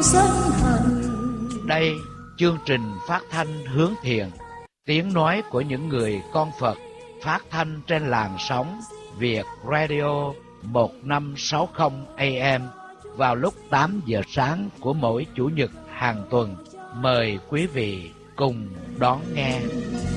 sân hận. Đây, chương trình phát thanh hướng thiện, tiếng nói của những người con Phật, phát thanh trên làn sóng Việt Radio 1560 AM vào lúc 8 giờ sáng của mỗi Chủ nhật hàng tuần. Mời quý vị cùng đón nghe.